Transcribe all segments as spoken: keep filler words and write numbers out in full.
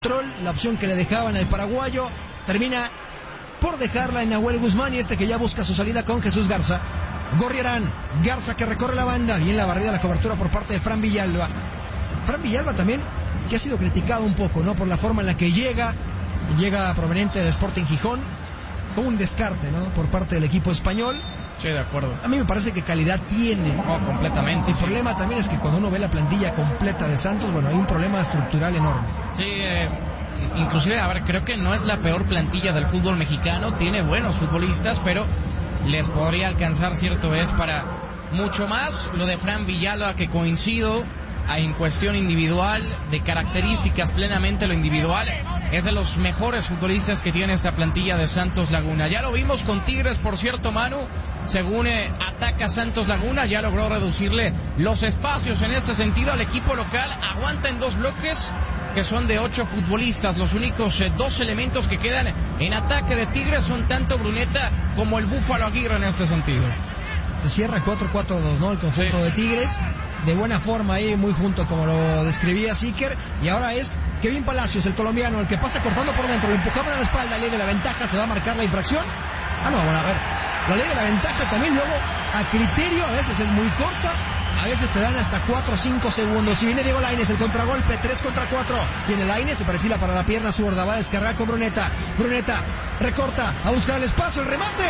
La opción que le dejaban al paraguayo termina por dejarla en Nahuel Guzmán, y este que ya busca su salida con Jesús Garza. Gorriarán, Garza que recorre la banda, y en la barrida la cobertura por parte de Fran Villalba. Fran Villalba también, que ha sido criticado un poco, ¿no? Por la forma en la que llega, llega proveniente del Sporting Gijón. Fue un descarte, ¿no? Por parte del equipo español. Sí, de acuerdo. A mí me parece que calidad tiene. Oh, completamente. El sí. problema también es que cuando uno ve la plantilla completa de Santos, bueno, hay un problema estructural enorme. Sí, eh, inclusive, a ver, creo que no es la peor plantilla del fútbol mexicano. Tiene buenos futbolistas, pero les podría alcanzar, cierto es, para mucho más. Lo de Fran Villalba, que coincido en cuestión individual, de características plenamente lo individual, es de los mejores futbolistas que tiene esta plantilla de Santos Laguna. Ya lo vimos con Tigres, por cierto, Manu, según eh, ataca Santos Laguna, ya logró reducirle los espacios en este sentido al equipo local. Aguanta en dos bloques que son de ocho futbolistas. Los únicos eh, dos elementos que quedan en ataque de Tigres son tanto Bruneta como el Búfalo Aguirre en este sentido. Se cierra cuatro cuatro dos, ¿no? El conjunto sí. de Tigres, de buena forma ahí, muy junto como lo describía Siker. Y ahora es Kevin Palacios, el colombiano, el que pasa cortando por dentro, lo empujaban a la espalda, ley de la ventaja, se va a marcar la infracción. Ah, no, bueno, a ver, la ley de la ventaja también luego a criterio, a veces es muy corta, a veces te dan hasta cuatro o cinco segundos. Si viene Diego Lainez, el contragolpe, tres contra cuatro. Tiene Lainez, se perfila para la pierna zurda, va a descargar con Bruneta. Bruneta recorta, a buscar el espacio, el remate.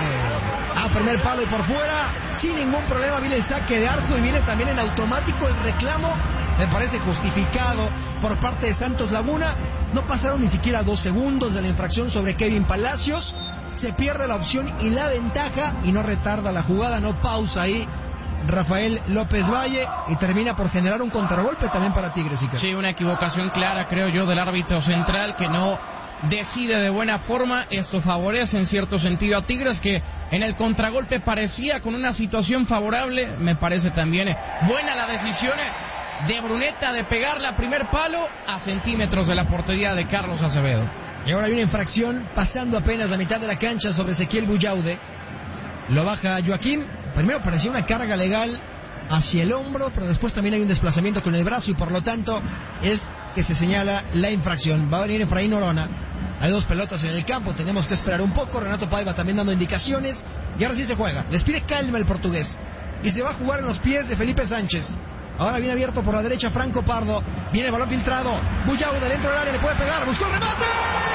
A primer palo y por fuera, sin ningún problema viene el saque de arco y viene también en automático el reclamo. Me parece justificado por parte de Santos Laguna. No pasaron ni siquiera dos segundos de la infracción sobre Kevin Palacios. Se pierde la opción y la ventaja y no retarda la jugada, no pausa ahí Rafael López Valle y termina por generar un contragolpe también para Tigres. Iker. Sí, una equivocación clara, creo yo, del árbitro central que no decide de buena forma. Esto favorece en cierto sentido a Tigres, que en el contragolpe parecía con una situación favorable. Me parece también buena la decisión de Bruneta de pegarla a primer palo a centímetros de la portería de Carlos Acevedo. Y ahora hay una infracción pasando apenas la mitad de la cancha sobre Ezequiel Buyaude. Lo baja Joaquín. Primero parecía una carga legal hacia el hombro, pero después también hay un desplazamiento con el brazo y por lo tanto es que se señala la infracción. Va a venir Efraín Orona. Hay dos pelotas en el campo, tenemos que esperar un poco. Renato Paiva también dando indicaciones. Y ahora sí se juega. Les pide calma el portugués. Y se va a jugar en los pies de Felipe Sánchez. Ahora viene abierto por la derecha Franco Pardo. Viene el balón filtrado. Buyaude dentro del área, le puede pegar. Buscó el remate.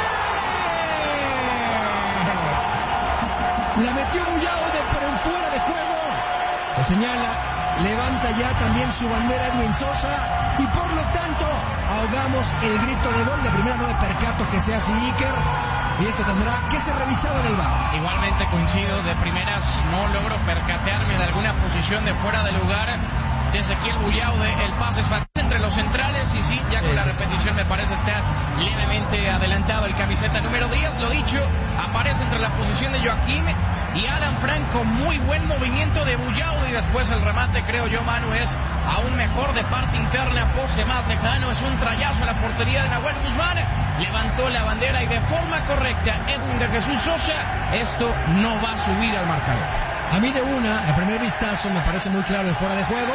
La metió Buyaude, pero en fuera de juego. Se señala, levanta ya también su bandera Edwin Sosa y por lo tanto ahogamos el grito de gol. De primera no me percato que sea así, Iker, y esto tendrá que ser revisado en el V A R. Igualmente coincido, de primeras no logro percatearme de alguna posición de fuera de lugar de Ezequiel Buyaude. El pase es entre los centrales y sí, ya con la repetición me parece estar levemente adelantado el camiseta número diez. Lo dicho, aparece entre la posición de Joaquín y Alan Franco. Muy buen movimiento de Buyaude y después el remate, creo yo, Manu, es aún mejor de parte interna, poste más lejano. Es un trayazo a la portería de Nahuel Guzmán. Levantó la bandera y de forma correcta Edwin de Jesús Sosa. Esto no va a subir al marcador. A mí de una, a primer vistazo, me parece muy claro el fuera de juego.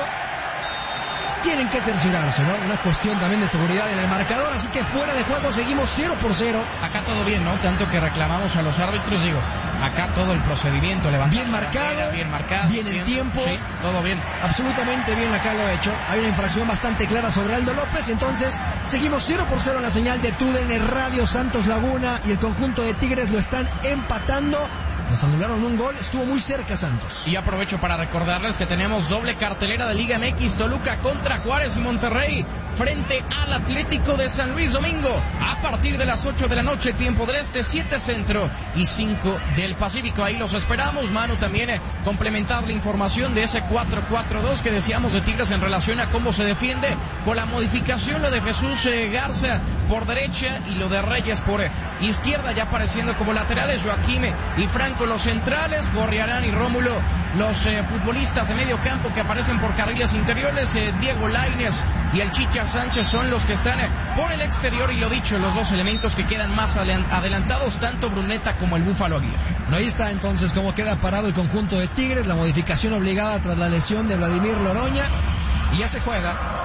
Tienen que cerciorarse, ¿no? Una cuestión también de seguridad en el marcador, así que fuera de juego seguimos cero por cero. Acá todo bien, ¿no? Tanto que reclamamos a los árbitros, digo, acá todo el procedimiento, levantado. Bien marcado, bandera, bien marcado. Bien el tiempo. Sí, todo bien. Absolutamente bien acá lo he hecho. Hay una infracción bastante clara sobre Aldo López, entonces seguimos cero por cero en la señal de T U D N Radio Santos Laguna y el conjunto de Tigres lo están empatando. Nos anularon un gol, estuvo muy cerca Santos. Y aprovecho para recordarles que tenemos doble cartelera de Liga M X, Toluca contra Juárez y Monterrey frente al Atlético de San Luis domingo a partir de las ocho de la noche, tiempo del este, siete centro y cinco del Pacífico. Ahí los esperamos. Manu, también eh, complementar la información de ese cuatro cuatro dos que decíamos de Tigres en relación a cómo se defiende con la modificación, lo de Jesús eh, Garza por derecha y lo de Reyes por eh, izquierda, ya apareciendo como laterales Joaquín y Franco los centrales, Gorriarán y Rómulo los eh, futbolistas de medio campo que aparecen por carriles interiores, eh, Diego Lainez y el Chicha Sánchez son los que están eh, por el exterior y lo dicho, los dos elementos que quedan más adelantados, tanto Bruneta como el Búfalo Aguirre. Bueno, ahí está entonces cómo queda parado el conjunto de Tigres, la modificación obligada tras la lesión de Vladimir Loroña y ya se juega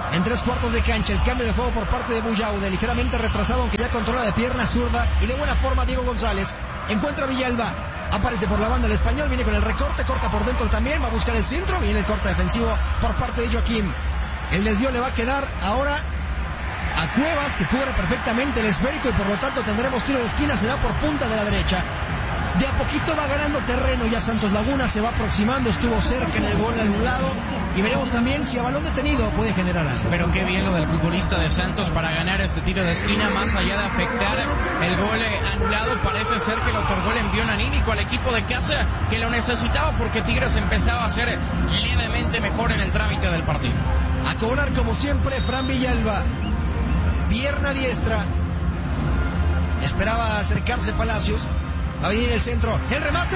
en tres cuartos de cancha. El cambio de juego por parte de Buyaude, ligeramente retrasado, aunque ya controla de pierna zurda y de buena forma Diego González. Encuentra a Villalba, aparece por la banda el español, viene con el recorte, corta por dentro también, va a buscar el centro, viene el corte defensivo por parte de Joaquín. El desvío le va a quedar ahora a Cuevas, que cubre perfectamente el esférico y por lo tanto tendremos tiro de esquina, será por punta de la derecha. De a poquito va ganando terreno ya Santos Laguna, se va aproximando, estuvo cerca en el gol anulado y veremos también si a balón detenido puede generar algo. Pero qué bien lo del futbolista de Santos para ganar este tiro de esquina, más allá de afectar el gol anulado, parece ser que le otorgó el envío anímico al equipo de casa que lo necesitaba porque Tigres empezaba a ser levemente mejor en el trámite del partido. A cobrar como siempre Fran Villalba, pierna diestra, esperaba acercarse Palacios. Va a venir el centro, el remate,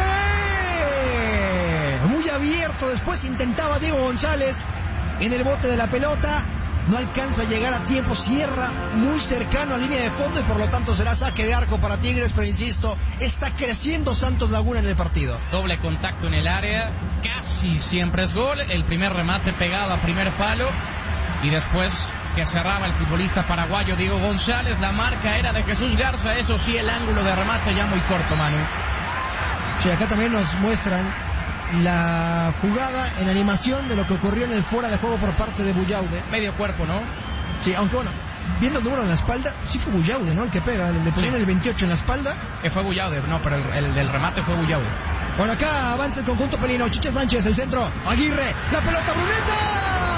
muy abierto, después intentaba Diego González en el bote de la pelota, no alcanza a llegar a tiempo, cierra muy cercano a línea de fondo y por lo tanto será saque de arco para Tigres, pero insisto, está creciendo Santos Laguna en el partido. Doble contacto en el área, casi siempre es gol, el primer remate pegado a primer palo y después que cerraba el futbolista paraguayo Diego González, la marca era de Jesús Garza, eso sí, el ángulo de remate ya muy corto, Manu. Sí, acá también nos muestran la jugada en animación de lo que ocurrió en el fuera de juego por parte de Buyaude. Medio cuerpo, ¿no? Sí, aunque bueno, viendo el número en la espalda, sí fue Buyaude, ¿no? El que pega, le pusieron sí. el veintiocho en la espalda. Que fue Buyaude, no, pero el, el del remate fue Buyaude. Bueno, acá avanza el conjunto felino, Chicha Sánchez, el centro, Aguirre, la pelota Bruneta.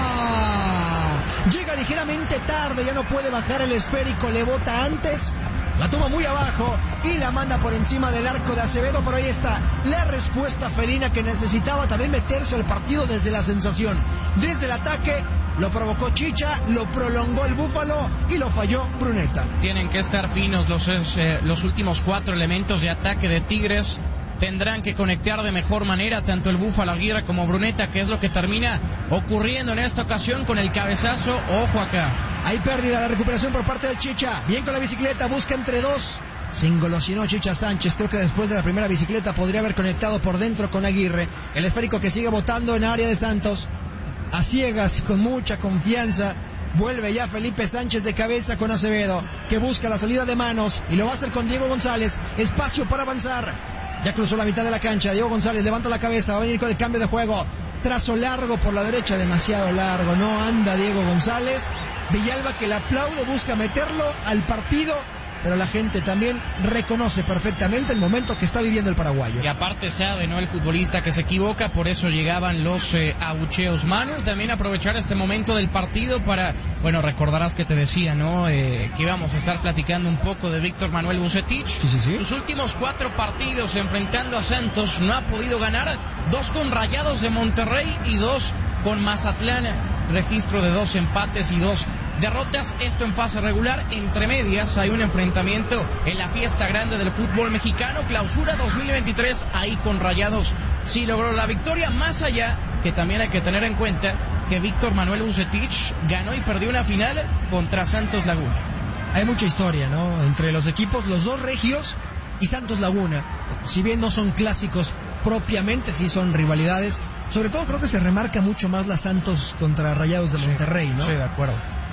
Llega ligeramente tarde, ya no puede bajar el esférico, le bota antes, la toma muy abajo y la manda por encima del arco de Acevedo, pero ahí está la respuesta felina que necesitaba también meterse al partido desde la sensación, desde el ataque. Lo provocó Chicha, lo prolongó el Búfalo y lo falló Bruneta. Tienen que estar finos los, eh, los últimos cuatro elementos de ataque de Tigres. Tendrán que conectar de mejor manera tanto el Búfalo Aguirre como Bruneta, que es lo que termina ocurriendo en esta ocasión con el cabezazo. Ojo acá. Hay pérdida, la recuperación por parte del Chicha. Bien con la bicicleta, busca entre dos. Se engolosinó Chicha Sánchez. Creo que después de la primera bicicleta podría haber conectado por dentro con Aguirre. El esférico que sigue botando en área de Santos. A ciegas, con mucha confianza. Vuelve ya Felipe Sánchez de cabeza con Acevedo, que busca la salida de manos y lo va a hacer con Diego González. Espacio para avanzar. Ya cruzó la mitad de la cancha, Diego González levanta la cabeza, va a venir con el cambio de juego. Trazo largo por la derecha, demasiado largo, no anda Diego González. Villalba, que le aplaude, busca meterlo al partido, pero la gente también reconoce perfectamente el momento que está viviendo el paraguayo. Y aparte sabe, ¿no?, el futbolista que se equivoca, por eso llegaban los eh, abucheos. Manu, también aprovechar este momento del partido para, bueno, recordarás que te decía, ¿no?, eh, que íbamos a estar platicando un poco de Víctor Manuel Vucetich. Sí, sí, sí. Sus últimos cuatro partidos enfrentando a Santos no ha podido ganar, dos con Rayados de Monterrey y dos con Mazatlán, registro de dos empates y dos derrotas, esto en fase regular. Entre medias hay un enfrentamiento en la fiesta grande del fútbol mexicano, clausura dos mil veintitrés, ahí con Rayados sí logró la victoria, más allá que también hay que tener en cuenta que Víctor Manuel Vucetich ganó y perdió una final contra Santos Laguna. Hay mucha historia, ¿no?, entre los equipos, los dos regios y Santos Laguna. Si bien no son clásicos propiamente, sí son rivalidades. Sobre todo creo que se remarca mucho más la Santos contra Rayados de Monterrey, ¿no? Sí, de acuerdo.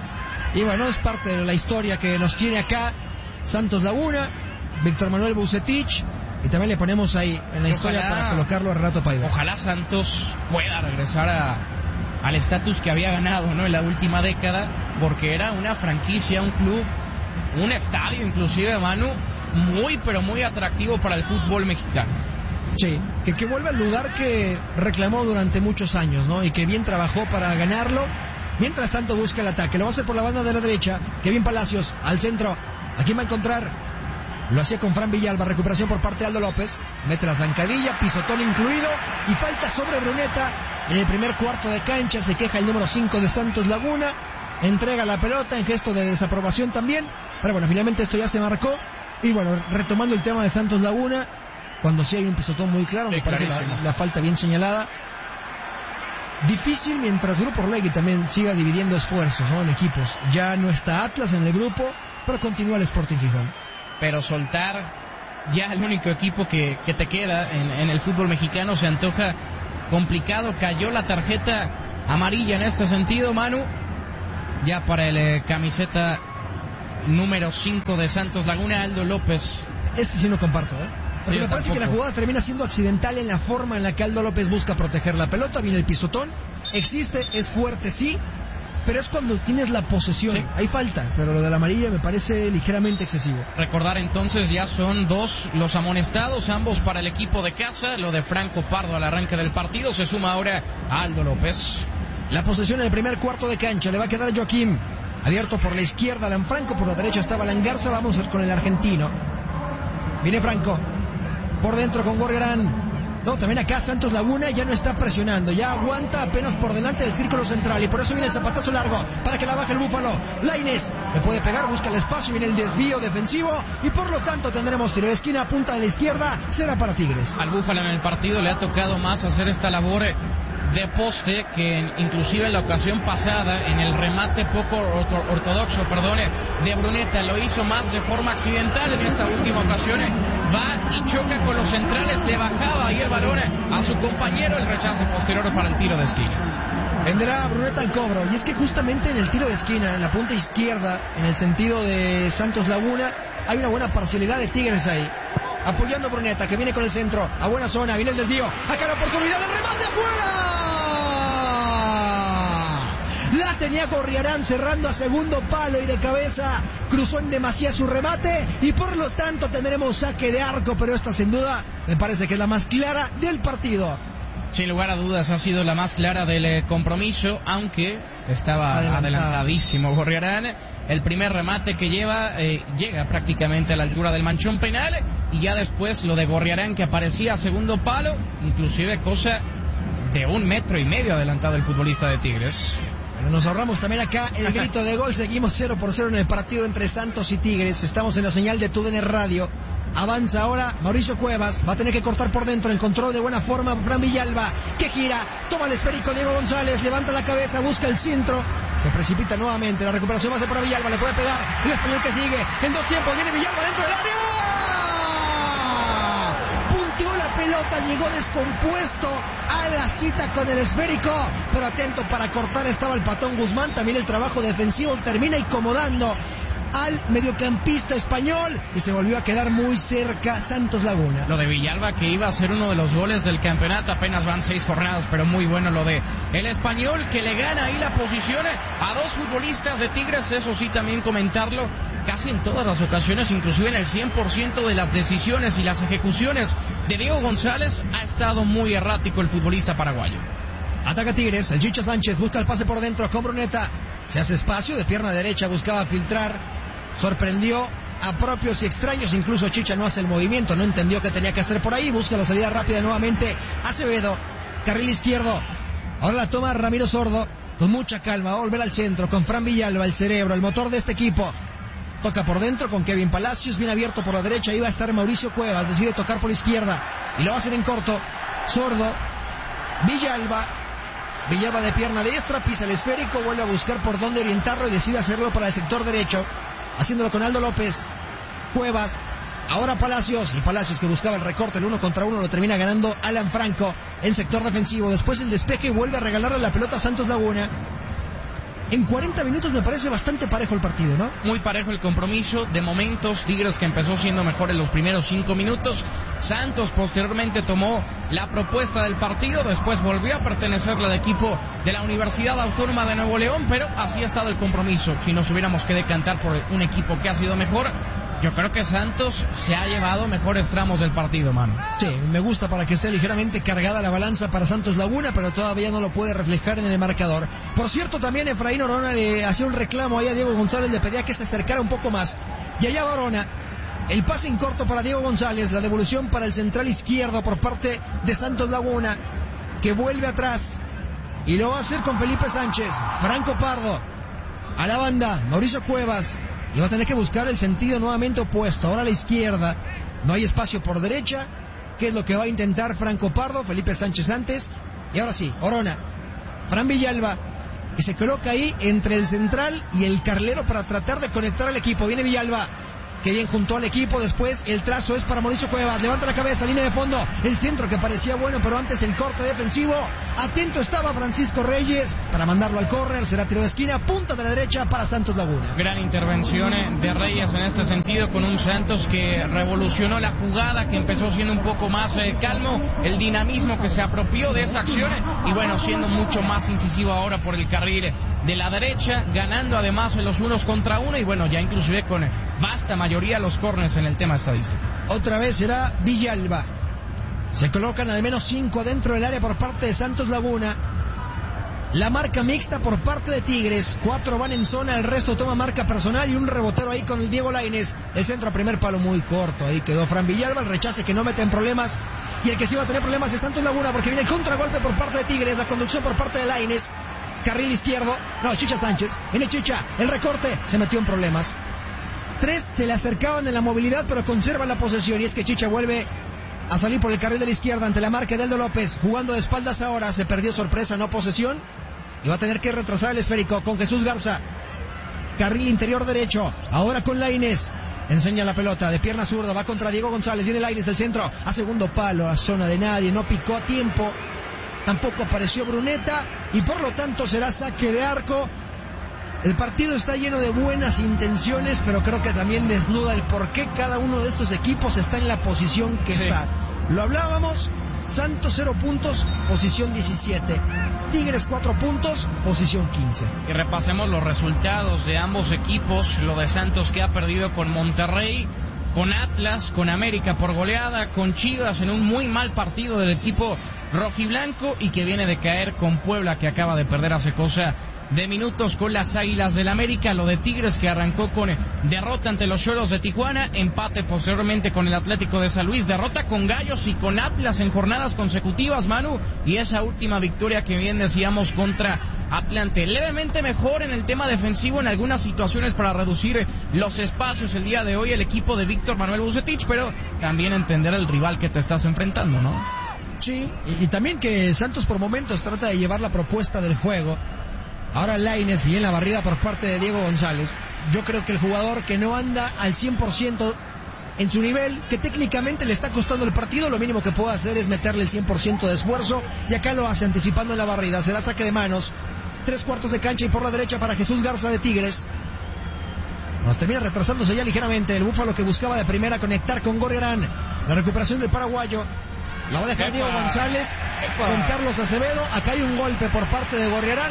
Y bueno, es parte de la historia que nos tiene acá Santos Laguna, Víctor Manuel Vucetich, y también le ponemos ahí en la historia ojalá, para colocarlo a Renato Paiva. Ojalá Santos pueda regresar a, al estatus que había ganado, ¿no?, en la última década, porque era una franquicia, un club, un estadio inclusive, Manu, muy pero muy atractivo para el fútbol mexicano. Sí, que, que vuelva al lugar que reclamó durante muchos años, ¿no?, y que bien trabajó para ganarlo. Mientras tanto busca el ataque, lo va a hacer por la banda de la derecha. Kevin Palacios al centro. ¿A quién va a encontrar? Lo hacía con Fran Villalba, recuperación por parte de Aldo López. Mete la zancadilla, pisotón incluido y falta sobre Bruneta en el primer cuarto de cancha. Se queja el número cinco de Santos Laguna. Entrega la pelota en gesto de desaprobación también. Pero bueno, finalmente esto ya se marcó. Y bueno, retomando el tema de Santos Laguna, cuando sí hay un pisotón muy claro, me parece la, la falta bien señalada. Difícil mientras Grupo Orlegui también siga dividiendo esfuerzos, ¿no?, en equipos. Ya no está Atlas en el grupo, pero continúa el Sporting Gijón. Pero soltar ya el único equipo que, que te queda en, en el fútbol mexicano se antoja complicado. Cayó la tarjeta amarilla en este sentido, Manu, ya para el eh, camiseta número cinco de Santos Laguna, Aldo López. Este sí no comparto, ¿eh? Porque sí, me parece tampoco. Que la jugada termina siendo accidental en la forma en la que Aldo López busca proteger la pelota. Viene el pisotón, existe, es fuerte, sí, pero es cuando tienes la posesión. Sí. Hay falta, pero lo de la amarilla me parece ligeramente excesivo. Recordar entonces, ya son dos los amonestados, ambos para el equipo de casa. Lo de Franco Pardo al arranque del partido, se suma ahora a Aldo López. La posesión en el primer cuarto de cancha le va a quedar Joaquín. Abierto por la izquierda Alan Franco, por la derecha estaba Alan Garza. Vamos con el argentino. Viene Franco. Por dentro con Gorgerán. No, también acá Santos Laguna ya no está presionando. Ya aguanta apenas por delante del círculo central. Y por eso viene el zapatazo largo para que la baje el Búfalo. Lainez le puede pegar, busca el espacio. Viene el desvío defensivo. Y por lo tanto tendremos tiro de esquina, punta de la izquierda. Será para Tigres. Al Búfalo en el partido le ha tocado más hacer esta labor de poste, que inclusive en la ocasión pasada, en el remate poco ortodoxo, perdone, de Bruneta, lo hizo más de forma accidental. En esta última ocasión va y choca con los centrales, le bajaba ahí el balón a su compañero, el rechace posterior para el tiro de esquina. Vendrá Bruneta al cobro, y es que justamente en el tiro de esquina, en la punta izquierda, en el sentido de Santos Laguna, hay una buena parcialidad de Tigres ahí. Apoyando a Bruneta, que viene con el centro, a buena zona, viene el desvío, acá la oportunidad del remate afuera. La tenía Gorriarán cerrando a segundo palo y de cabeza cruzó en demasía su remate y por lo tanto tendremos saque de arco, pero esta sin duda me parece que es la más clara del partido. Sin lugar a dudas ha sido la más clara del eh, compromiso, aunque estaba Adelantado. adelantadísimo Gorriarán. El primer remate que lleva eh, llega prácticamente a la altura del manchón penal, y ya después lo de Gorriarán, que aparecía a segundo palo, inclusive cosa de un metro y medio adelantado el futbolista de Tigres. Pero nos ahorramos también acá el grito de gol. Seguimos cero por cero en el partido entre Santos y Tigres. Estamos en la señal de T U D N Radio. Avanza ahora Mauricio Cuevas, va a tener que cortar por dentro, encontró de buena forma Fran Villalba, que gira, toma el esférico Diego González, levanta la cabeza, busca el centro, se precipita nuevamente, la recuperación va a ser para Villalba, le puede pegar, el español que sigue, en dos tiempos, viene Villalba dentro del área, punteó la pelota, llegó descompuesto a la cita con el esférico, pero atento para cortar estaba el Patón Guzmán, también el trabajo defensivo termina incomodando al mediocampista español y se volvió a quedar muy cerca Santos Laguna. Lo de Villalba, que iba a ser uno de los goles del campeonato, apenas van seis jornadas, pero muy bueno lo de el español, que le gana ahí la posición a dos futbolistas de Tigres. Eso sí, también comentarlo, casi en todas las ocasiones, inclusive en el cien por ciento de las decisiones y las ejecuciones de Diego González, ha estado muy errático el futbolista paraguayo. Ataca Tigres, el Chicha Sánchez busca el pase por dentro con Bruneta, se hace espacio, de pierna derecha buscaba filtrar, sorprendió a propios y extraños, incluso Chicha no hace el movimiento, no entendió qué tenía que hacer por ahí, busca la salida rápida nuevamente, Acevedo, carril izquierdo, ahora la toma Ramiro Sordo, con mucha calma, va a volver al centro, con Fran Villalba, el cerebro, el motor de este equipo, toca por dentro con Kevin Palacios, bien abierto por la derecha, iba a estar Mauricio Cuevas, decide tocar por la izquierda, y lo va a hacer en corto, Sordo, Villalba, Villalba de pierna diestra, pisa el esférico, vuelve a buscar por dónde orientarlo y decide hacerlo para el sector derecho, haciéndolo con Aldo López, Cuevas, ahora Palacios, y Palacios que buscaba el recorte, el uno contra uno, lo termina ganando Alan Franco, el sector defensivo, después el despeje y vuelve a regalarle la pelota a Santos Laguna. En cuarenta minutos me parece bastante parejo el partido, ¿no? Muy parejo el compromiso, de momentos, Tigres que empezó siendo mejor en los primeros cinco minutos, Santos posteriormente tomó la propuesta del partido, después volvió a pertenecerle al equipo de la Universidad Autónoma de Nuevo León, pero así ha estado el compromiso. Si nos hubiéramos que decantar por un equipo que ha sido mejor, yo creo que Santos se ha llevado mejores tramos del partido, mano. Sí, me gusta para que esté ligeramente cargada la balanza para Santos Laguna, pero todavía no lo puede reflejar en el marcador. Por cierto, también Efraín Orona le hacía un reclamo ahí a Diego González, le pedía que se acercara un poco más. Y allá va Orona, el pase en corto para Diego González, la devolución para el central izquierdo por parte de Santos Laguna, que vuelve atrás, y lo va a hacer con Felipe Sánchez, Franco Pardo, a la banda, Mauricio Cuevas, y va a tener que buscar el sentido nuevamente opuesto, ahora a la izquierda, no hay espacio por derecha, que es lo que va a intentar Franco Pardo, Felipe Sánchez antes, y ahora sí, Orona, Fran Villalba, que se coloca ahí entre el central y el carrilero para tratar de conectar al equipo, viene Villalba, que bien juntó al equipo. Después el trazo es para Mauricio Cuevas, levanta la cabeza, línea de fondo, el centro que parecía bueno, pero antes el corte defensivo. Atento estaba Francisco Reyes para mandarlo al córner, será tiro de esquina, punta de la derecha para Santos Laguna. Gran intervención de Reyes en este sentido, con un Santos que revolucionó la jugada, que empezó siendo un poco más eh, calmo, el dinamismo que se apropió de esa acción y bueno, siendo mucho más incisivo ahora por el carril de la derecha, ganando además en los unos contra uno y bueno, ya inclusive con vasta mayoría los córneres en el tema estadístico. Otra vez será Villalba. Se colocan al menos cinco dentro del área por parte de Santos Laguna. La marca mixta por parte de Tigres, cuatro van en zona, el resto toma marca personal y un rebotero ahí con el Diego Lainez. El centro a primer palo muy corto, ahí quedó Fran Villalba, el rechace que no mete en problemas. Y el que sí va a tener problemas es Santos Laguna porque viene el contragolpe por parte de Tigres, la conducción por parte de Lainez. Carril izquierdo, no, Chicha Sánchez, viene Chicha, el recorte, se metió en problemas. Tres se le acercaban en la movilidad pero conservan la posesión y es que Chicha vuelve a salir por el carril de la izquierda ante la marca de Eldo López, jugando de espaldas ahora, se perdió sorpresa, no posesión, y va a tener que retrasar el esférico con Jesús Garza. Carril interior derecho, ahora con Lainez, enseña la pelota de pierna zurda, va contra Diego González, viene Lainez del centro, a segundo palo, a zona de nadie, no picó a tiempo. Tampoco apareció Bruneta y por lo tanto será saque de arco. El partido está lleno de buenas intenciones, pero creo que también desnuda el por qué cada uno de estos equipos está en la posición que sí está. Lo hablábamos, Santos cero puntos, posición diecisiete. Tigres cuatro puntos, posición quince. Y repasemos los resultados de ambos equipos. Lo de Santos que ha perdido con Monterrey, con Atlas, con América por goleada, con Chivas en un muy mal partido del equipo rojiblanco y que viene de caer con Puebla, que acaba de perder hace cosa de minutos con las Águilas del América. Lo de Tigres que arrancó con derrota ante los Cholos de Tijuana, empate posteriormente con el Atlético de San Luis, derrota con Gallos y con Atlas en jornadas consecutivas, Manu, y esa última victoria que bien decíamos contra Atlante. Levemente mejor en el tema defensivo en algunas situaciones para reducir los espacios el día de hoy el equipo de Víctor Manuel Vucetich, pero también entender el rival que te estás enfrentando, ¿no? Sí, y, y también que Santos por momentos trata de llevar la propuesta del juego. Ahora Lainez, bien la barrida por parte de Diego González. Yo creo que el jugador que no anda al cien por ciento en su nivel, que técnicamente le está costando el partido, lo mínimo que puede hacer es meterle el cien por ciento de esfuerzo, y acá lo hace anticipando en la barrida. Será saque de manos, tres cuartos de cancha y por la derecha para Jesús Garza de Tigres. Nos termina retrasándose ya ligeramente el Búfalo, que buscaba de primera conectar con Gorriarán. La recuperación del paraguayo la va a dejar Diego González con Carlos Acevedo. Acá hay un golpe por parte de Gorriarán.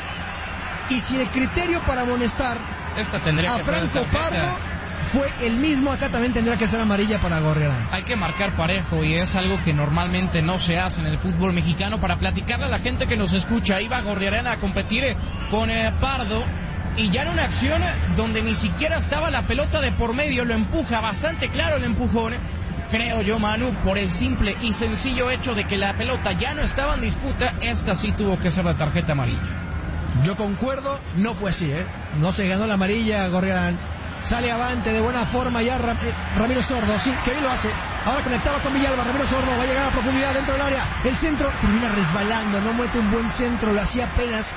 Y si el criterio para amonestar Esta tendría a que Franco ser Pardo fue el mismo, acá también tendría que ser amarilla para Gorriarán. Hay que marcar parejo y es algo que normalmente no se hace en el fútbol mexicano. Para platicarle a la gente que nos escucha, iba Gorriarán a competir con eh, Pardo y ya en una acción donde ni siquiera estaba la pelota de por medio, lo empuja, bastante claro el empujón, creo yo, Manu, por el simple y sencillo hecho de que la pelota ya no estaba en disputa. Esta sí tuvo que ser la tarjeta amarilla. Yo concuerdo, no fue así, ¿eh? No se ganó la amarilla Gorriarán. Sale avante de buena forma ya Ram Ramiro Sordo, sí, que bien lo hace. Ahora conectaba con Villalba, Ramiro Sordo va a llegar a profundidad dentro del área. El centro termina resbalando, no mete un buen centro, lo hacía apenas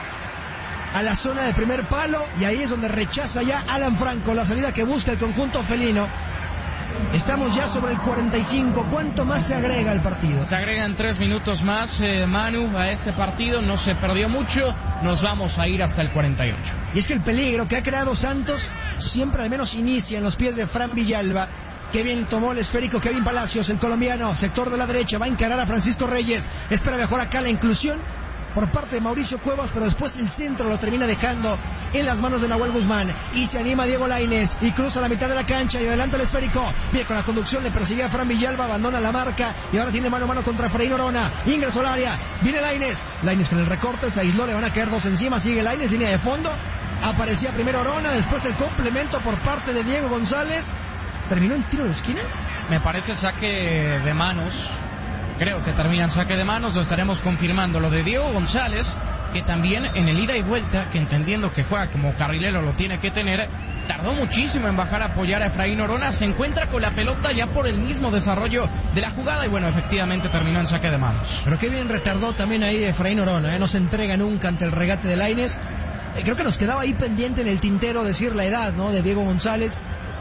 a la zona de primer palo, y ahí es donde rechaza ya Alan Franco la salida que busca el conjunto felino. Estamos ya sobre el cuarenta y cinco. ¿Cuánto más se agrega al partido? Se agregan tres minutos más, eh, Manu, a este partido. No se perdió mucho. Nos vamos a ir hasta el cuarenta y ocho. Y es que el peligro que ha creado Santos siempre al menos inicia en los pies de Fran Villalba. Qué bien tomó el esférico Kevin Palacios, el colombiano, sector de la derecha, va a encarar a Francisco Reyes. Espera mejor acá la inclusión por parte de Mauricio Cuevas, pero después el centro lo termina dejando en las manos de Nahuel Guzmán, y se anima Diego Lainez y cruza la mitad de la cancha y adelanta el esférico. Bien, con la conducción le persigue a Fran Villalba, abandona la marca y ahora tiene mano a mano contra Efraín Orona. Ingresó al área, viene Lainez, Lainez con el recorte, se aisló, le van a caer dos encima, sigue Lainez, línea de fondo, aparecía primero Orona, después el complemento por parte de Diego González. ¿Terminó en tiro de esquina? Me parece saque de manos. Creo que termina en saque de manos, lo estaremos confirmando. Lo de Diego González, que también en el ida y vuelta, que entendiendo que juega como carrilero lo tiene que tener, tardó muchísimo en bajar a apoyar a Efraín Orona, se encuentra con la pelota ya por el mismo desarrollo de la jugada y bueno, efectivamente terminó en saque de manos. Pero qué bien retardó también ahí Efraín Orona, ¿eh? No se entrega nunca ante el regate de Lainez. Eh, creo que nos quedaba ahí pendiente en el tintero decir la edad, ¿no?, de Diego González.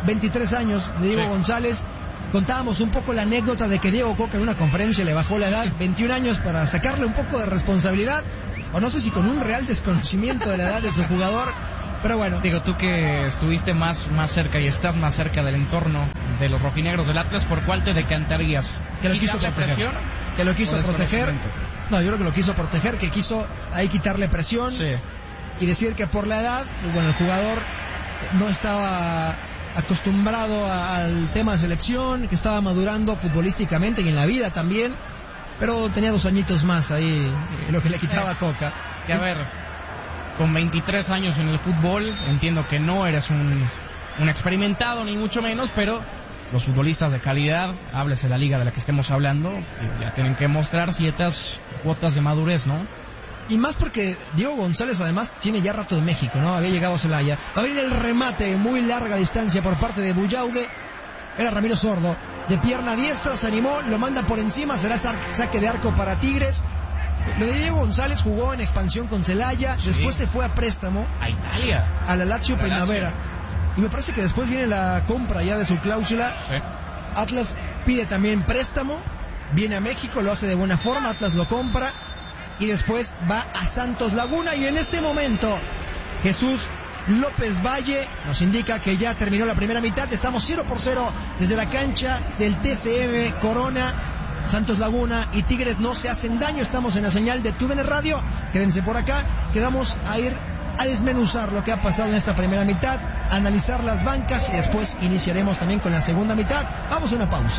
veintitrés años de Diego sí. González. Contábamos un poco la anécdota de que Diego Coca en una conferencia le bajó la edad, veintiún años, para sacarle un poco de responsabilidad, o no sé si con un real desconocimiento de la edad de su jugador, pero bueno. Digo, tú que estuviste más, más cerca y estás más cerca del entorno de los rojinegros del Atlas, ¿por cuál te decantarías? Que lo quiso proteger. Presión, que lo quiso proteger. No, yo creo que lo quiso proteger, que quiso ahí quitarle presión sí. y decir que por la edad, bueno, el jugador no estaba acostumbrado a, al tema de selección, que estaba madurando futbolísticamente y en la vida también, pero tenía dos añitos más ahí, lo que le quitaba a Coca. Que a ver, con veintitrés años en el fútbol, entiendo que no eres un, un experimentado ni mucho menos, pero los futbolistas de calidad, háblese de la liga de la que estemos hablando, ya tienen que mostrar ciertas cuotas de madurez, ¿no? Y más porque Diego González además tiene ya rato de México, ¿no? Había llegado a Celaya. Va a venir el remate muy larga distancia por parte de Buyaude. Era Ramiro Sordo. De pierna diestra se animó, lo manda por encima, será saque de arco para Tigres. Lo de Diego González jugó en expansión con Celaya, sí. después se fue a préstamo. A Italia. A la Lazio Primavera. Y me parece que después viene la compra ya de su cláusula. Sí. Atlas pide también préstamo, viene a México, lo hace de buena forma, Atlas lo compra. Y después va a Santos Laguna. Y en este momento Jesús López Valle nos indica que ya terminó la primera mitad. Estamos cero por cero desde la cancha del T C M Corona. Santos Laguna y Tigres no se hacen daño. Estamos en la señal de TUDN Radio. Quédense por acá, que vamos a ir a desmenuzar lo que ha pasado en esta primera mitad, analizar las bancas y después iniciaremos también con la segunda mitad. Vamos a una pausa.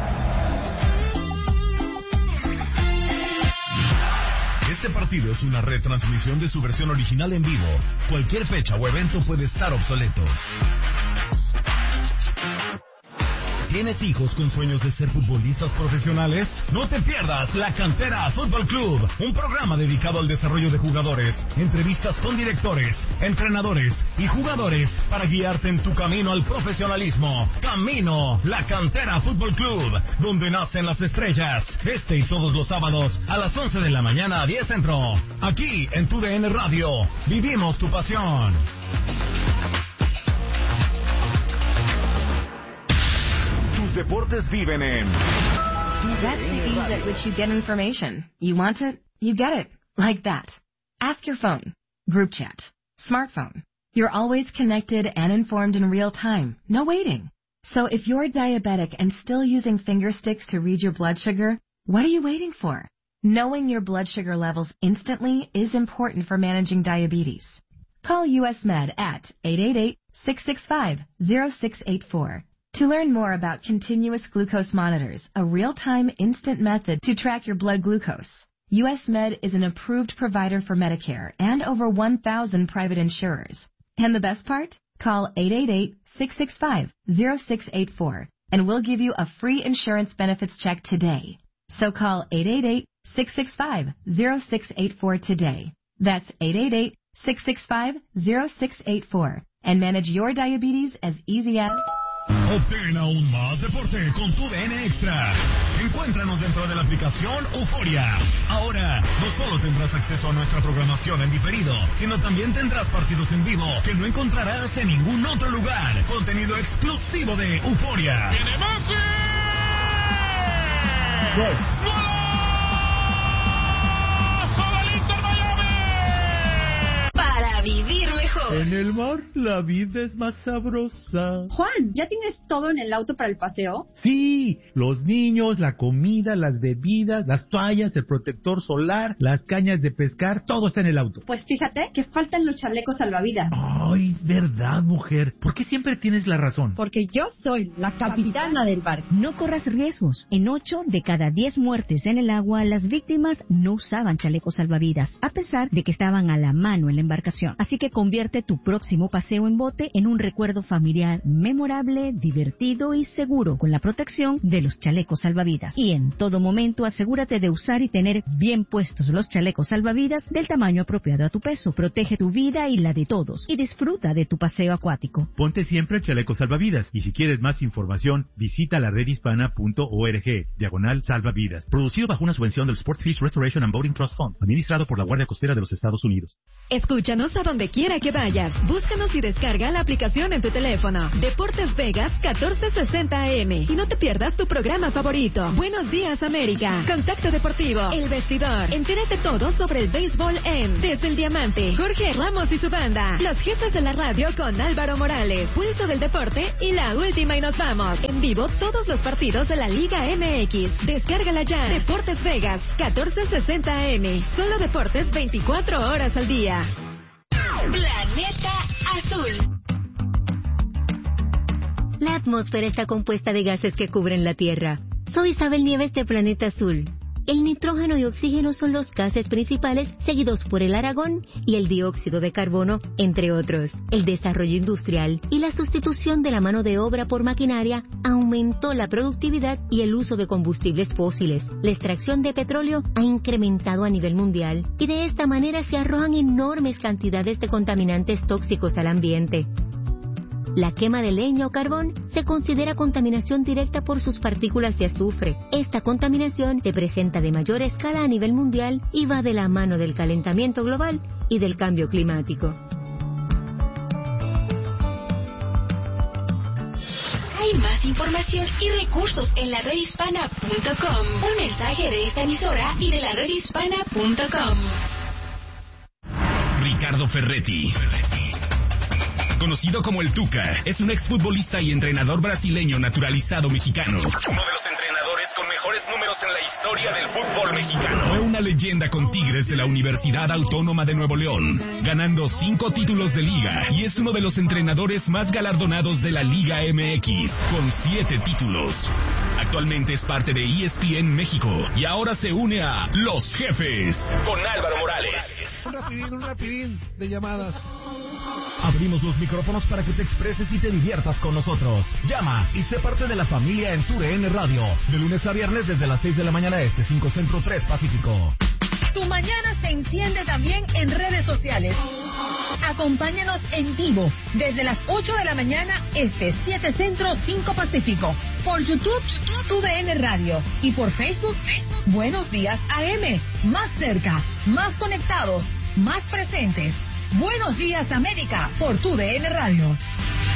Este partido es una retransmisión de su versión original en vivo. Cualquier fecha o evento puede estar obsoleto. ¿Tienes hijos con sueños de ser futbolistas profesionales? No te pierdas La Cantera Fútbol Club, un programa dedicado al desarrollo de jugadores, entrevistas con directores, entrenadores y jugadores para guiarte en tu camino al profesionalismo. Camino La Cantera Fútbol Club, donde nacen las estrellas. Este y todos los sábados a las once de la mañana a diez Centro. Aquí en TUDN Radio, vivimos tu pasión. Deportes viven en That's the ease at which you get information. You want it, you get it. Like that. Ask your phone. Group chat. Smartphone. You're always connected and informed in real time. No waiting. So if you're diabetic and still using finger sticks to read your blood sugar, what are you waiting for? Knowing your blood sugar levels instantly is important for managing diabetes. Call U S Med at eight eight eight, six six five, zero six eight four. To learn more about continuous glucose monitors, a real-time instant method to track your blood glucose, U S Med is an approved provider for Medicare and over one thousand private insurers. And the best part? Call eight eight eight, six six five, zero six eight four and we'll give you a free insurance benefits check today. So call eight eight eight, six six five, zero six eight four today. That's eight eight eight, six six five, zero six eight four and manage your diabetes as easy as... Obtén aún más deporte con TUDN Extra. Encuéntranos dentro de la aplicación Euforia. Ahora, no solo tendrás acceso a nuestra programación en diferido, sino también tendrás partidos en vivo que no encontrarás en ningún otro lugar. Contenido exclusivo de Euforia. ¡Tiene Messi! ¡Gol! Para vivir mejor. En el mar la vida es más sabrosa. Juan, ¿ya tienes todo en el auto para el paseo? Sí, los niños, la comida, las bebidas, las toallas, el protector solar, las cañas de pescar, todo está en el auto. Pues fíjate que faltan los chalecos salvavidas. Ay, es verdad, mujer. ¿Por qué siempre tienes la razón? Porque yo soy la capitana del barco. No corras riesgos. En ocho de cada diez muertes en el agua, las víctimas no usaban chalecos salvavidas, a pesar de que estaban a la mano en la embarcación. Así que convierte tu próximo paseo en bote en un recuerdo familiar memorable, divertido y seguro con la protección de los chalecos salvavidas. Y en todo momento asegúrate de usar y tener bien puestos los chalecos salvavidas del tamaño apropiado a tu peso. Protege tu vida y la de todos y disfruta de tu paseo acuático. Ponte siempre el chaleco salvavidas y si quieres más información visita la red hispana punto org diagonal salvavidas. Producido bajo una subvención del Sport Fish Restoration and Boating Trust Fund, administrado por la Guardia Costera de los Estados Unidos. Escúchanos a donde quiera que vayas. Búscanos y descarga la aplicación en tu teléfono. Deportes Vegas catorce sesenta A M. Y no te pierdas tu programa favorito. Buenos días, América. Contacto Deportivo. El Vestidor. Entérate todo sobre el béisbol en Desde el Diamante. Jorge Ramos y su banda. Los jefes de la radio con Álvaro Morales. Pulso del deporte y la última y nos vamos. En vivo todos los partidos de la Liga M X. Descárgala ya. Deportes Vegas catorce sesenta A M. Solo deportes veinticuatro horas al día. Planeta Azul. La atmósfera está compuesta de gases que cubren la Tierra. Soy Isabel Nieves de Planeta Azul. El nitrógeno y oxígeno son los gases principales, seguidos por el argón y el dióxido de carbono, entre otros. El desarrollo industrial y la sustitución de la mano de obra por maquinaria aumentó la productividad y el uso de combustibles fósiles. La extracción de petróleo ha incrementado a nivel mundial y de esta manera se arrojan enormes cantidades de contaminantes tóxicos al ambiente. La quema de leña o carbón se considera contaminación directa por sus partículas de azufre. Esta contaminación se presenta de mayor escala a nivel mundial y va de la mano del calentamiento global y del cambio climático. Hay más información y recursos en la red hispana punto com. Un mensaje de esta emisora y de la red hispana punto com. Ricardo Ferretti, conocido como el Tuca, es un exfutbolista y entrenador brasileño naturalizado mexicano. Uno de los entrenadores con mejores números en la historia del fútbol mexicano. Fue una leyenda con Tigres de la Universidad Autónoma de Nuevo León, ganando cinco títulos de liga, y es uno de los entrenadores más galardonados de la Liga M X, con siete títulos. Actualmente es parte de E S P N México y ahora se une a Los Jefes con Álvaro Morales. Un rapidín, un rapidín de llamadas. Abrimos los micrófonos para que te expreses y te diviertas con nosotros. Llama y sé parte de la familia en Tu D N Radio. De lunes a viernes desde las seis de la mañana este, cinco Centro, tres Pacífico. Tu mañana se enciende también en redes sociales. Acompáñanos en vivo desde las ocho de la mañana este, siete Centro, cinco Pacífico. Por YouTube, Tu D N Radio. Y por Facebook, Facebook, Buenos Días A M. Más cerca, más conectados, más presentes. Buenos Días América por Tu D N Radio.